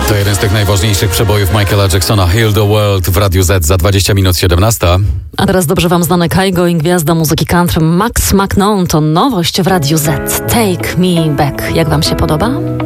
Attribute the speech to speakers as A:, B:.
A: To jeden z tych najważniejszych przebojów Michaela Jacksona, Heal the World w Radiu Z za 20 minut 17.
B: A teraz dobrze wam znany Kygo i gwiazda muzyki country Max McNaughton to nowość w Radiu Z. Take Me Back. Jak wam się podoba?